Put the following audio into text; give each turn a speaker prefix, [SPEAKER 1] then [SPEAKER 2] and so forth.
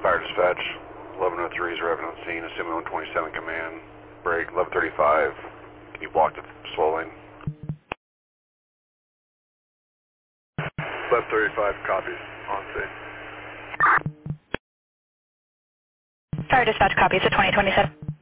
[SPEAKER 1] Fire dispatch, 1103 is arriving on scene, assuming 127 command, break, 1135, can you block the slow lane? 1135, copies, on scene.
[SPEAKER 2] Fire dispatch copies at 2027.